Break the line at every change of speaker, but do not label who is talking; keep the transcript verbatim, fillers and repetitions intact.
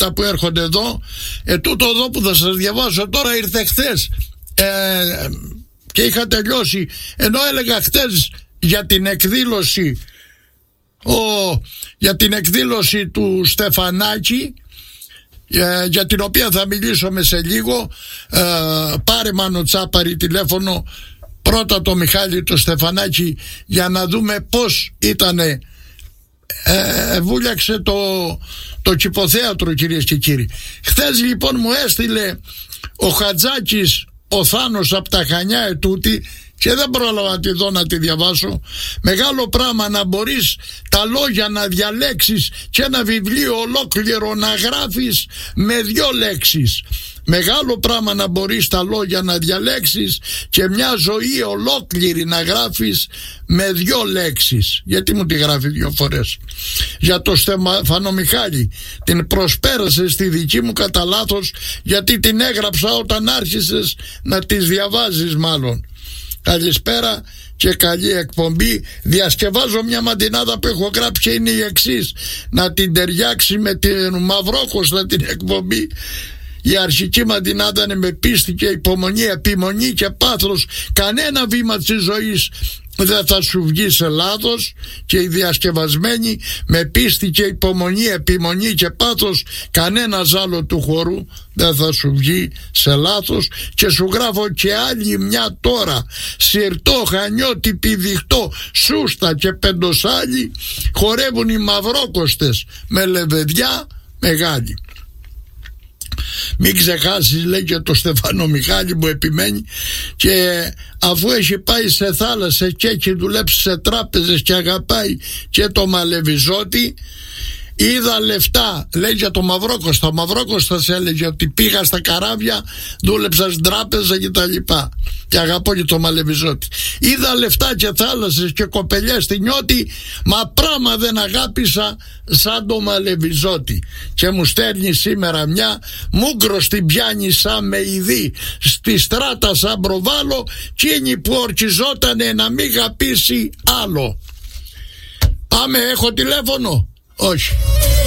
αυτά που έρχονται εδώ. Ε, τούτο εδώ που θα σας διαβάσω τώρα ήρθε χθες ε, και είχα τελειώσει, ενώ έλεγα χθες για την εκδήλωση ο, για την εκδήλωση του Στεφανάκη, ε, για την οποία θα μιλήσουμε σε λίγο. ε, πάρε Μάνο Τσάπαρη τηλέφωνο πρώτα το Μιχάλη το Στεφανάκη για να δούμε πως ήτανε. Ε, βούλιαξε το, το κηποθέατρο, κυρίες και κύριοι. Χθες λοιπόν μου έστειλε ο Χατζάκης ο Θάνος από τα Χανιά ετούτη, και δεν πρόλαβα να τη δω να τη διαβάσω. Μεγάλο πράγμα να μπορείς τα λόγια να διαλέξεις και ένα βιβλίο ολόκληρο να γράφεις με δυο λέξεις. Μεγάλο πράγμα να μπορείς τα λόγια να διαλέξεις και μια ζωή ολόκληρη να γράφεις με δυο λέξεις. Γιατί μου τη γράφει δυο φορές? Για το Στέφανο Μιχάλη την προσπέρασε στη δική μου κατά λάθος, γιατί την έγραψα όταν άρχισες να τις διαβάζεις μάλλον. Καλησπέρα και καλή εκπομπή. Διασκευάζω μια μαντινάδα που έχω γράψει και είναι η εξής, να την ταιριάξει με την Μαυρόκοστα την εκπομπή. Η αρχική μαντινάδα είναι με πίστη και υπομονή, επιμονή και πάθος. Κανένα βήμα της ζωής δεν θα σου βγει σε λάθος. Και η διασκευασμένη με πίστη και υπομονή, επιμονή και πάθος, κανένα άλλο του χορού δεν θα σου βγει σε λάθος. Και σου γράφω και άλλη μια τώρα. Συρτό, Χανιώτη, Πηδιχτό, Σούστα και Πεντοσάλη χορεύουν οι Μαυρόκοστες με λεβεδιά μεγάλη. Μην ξεχάσεις, λέει, και το Στεφάνο Μιχάλη που επιμένει, και αφού έχει πάει σε θάλασσα και έχει δουλέψει σε τράπεζες και αγαπάει και το Μαλεβιζώτη, είδα λεφτά, λέει, για το Μαυρόκοστα. Ο Μαυρόκωστας έλεγε ότι πήγα στα καράβια, δούλεψα στην τράπεζα και τα λοιπά, και αγαπώ και το Μαλεβιζώτη. Είδα λεφτά και θάλασσες και κοπελιές στη Νιώτη, μα πράγμα δεν αγάπησα σαν το Μαλεβιζώτη. Και μου στέλνει σήμερα μια, μούγκρος την πιάνει σαν με ειδή, στη στράτα σαν προβάλλω, εκείνη που ορκιζότανε να μην αγαπήσει άλλο. Πάμε, έχω τηλέφωνο? Όχι.